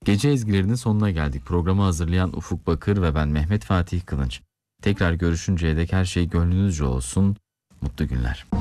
Gece ezgilerinin sonuna geldik. Programı hazırlayan Ufuk Bakır ve ben Mehmet Fatih Kılınç. Tekrar görüşünceye dek her şey gönlünüzce olsun. Mutlu günler.